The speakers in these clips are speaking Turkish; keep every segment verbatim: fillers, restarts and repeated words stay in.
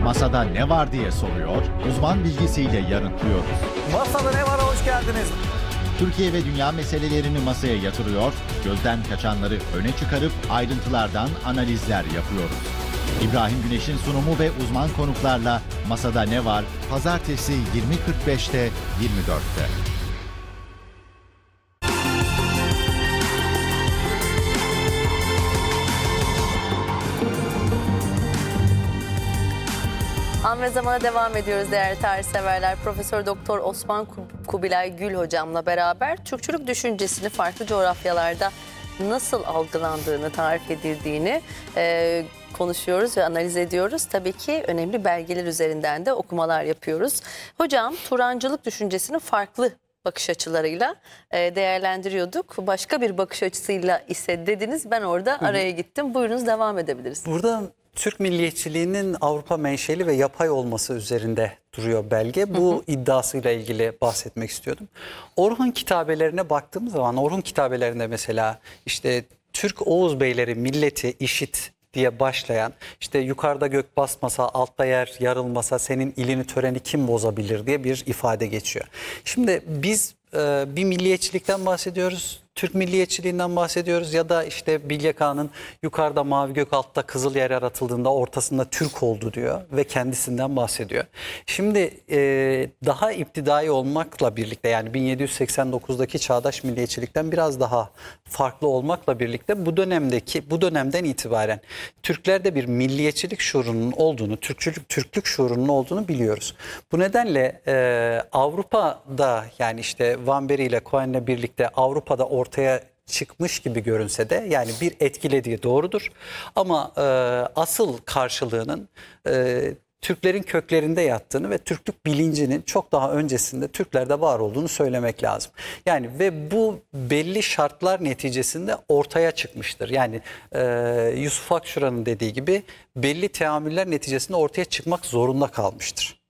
Masada ne var diye soruyor, uzman bilgisiyle yanıtlıyoruz. Masada ne var, hoş geldiniz. Türkiye ve dünya meselelerini masaya yatırıyor, gözden kaçanları öne çıkarıp ayrıntılardan analizler yapıyoruz. İbrahim Güneş'in sunumu ve uzman konuklarla Masada Ne Var? Pazartesi yirmi kırk beşte yirmi dörtte. An ve zamana devam ediyoruz değerli tarihseverler. Profesör Doktor Osman Kubilay Gül hocamla beraber Türkçülük düşüncesini farklı coğrafyalarda nasıl algılandığını, tarif edildiğini e, konuşuyoruz ve analiz ediyoruz. Tabii ki önemli belgeler üzerinden de okumalar yapıyoruz. Hocam, Turancılık düşüncesini farklı bakış açılarıyla e, değerlendiriyorduk. Başka bir bakış açısıyla ise dediniz, ben orada araya gittim. Buyurunuz, devam edebiliriz. Burada Türk milliyetçiliğinin Avrupa menşeli ve yapay olması üzerinde duruyor belge. Bu hı hı. iddiasıyla ilgili bahsetmek istiyordum. Orhun kitabelerine baktığımız zaman, Orhun kitabelerinde mesela işte Türk Oğuz beyleri milleti işit diye başlayan, işte yukarıda gök basmasa, altta yer yarılmasa senin ilini töreni kim bozabilir diye bir ifade geçiyor. Şimdi biz e, bir milliyetçilikten bahsediyoruz. Türk milliyetçiliğinden bahsediyoruz ya da işte Bilge Kağan'ın yukarıda mavi gök altta kızıl yer yaratıldığında ortasında Türk oldu diyor ve kendisinden bahsediyor. Şimdi e, daha iptidai olmakla birlikte, yani bin yedi yüz seksen dokuzdaki çağdaş milliyetçilikten biraz daha farklı olmakla birlikte bu dönemdeki bu dönemden itibaren Türklerde bir milliyetçilik şuurunun olduğunu, Türkçülük, Türklük şuurunun olduğunu biliyoruz. Bu nedenle e, Avrupa'da, yani işte Van Beri ile Cohen'le birlikte Avrupa'da ortaya ortaya çıkmış gibi görünse de, yani bir etkilediği doğrudur. Ama e, asıl karşılığının e, Türklerin köklerinde yattığını ve Türklük bilincinin çok daha öncesinde Türklerde var olduğunu söylemek lazım. Yani ve bu belli şartlar neticesinde ortaya çıkmıştır. Yani e, Yusuf Akçura'nın dediği gibi belli teamüller neticesinde ortaya çıkmak zorunda kalmıştır.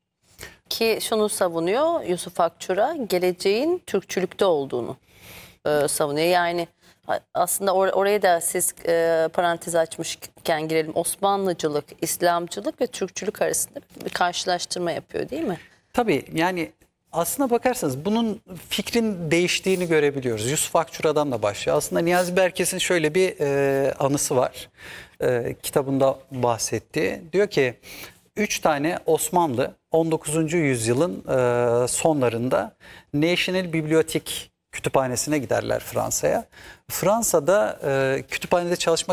Ki şunu savunuyor Yusuf Akçura, geleceğin Türkçülükte olduğunu e, savunuyor. Yani aslında or oraya da siz e, parantez açmışken girelim. Osmanlıcılık, İslamcılık ve Türkçülük arasında bir karşılaştırma yapıyor, değil mi? Tabii, yani aslına bakarsanız bunun fikrin değiştiğini görebiliyoruz. Yusuf Akçura'dan da başlıyor. Aslında Niyazi Berkes'in şöyle bir e, anısı var. E, kitabında bahsettiği. Diyor ki üç tane Osmanlı on dokuzuncu yüzyılın e, sonlarında National Bibliotek kütüphanesine giderler Fransa'ya. Fransa'da e, kütüphanede çalışmak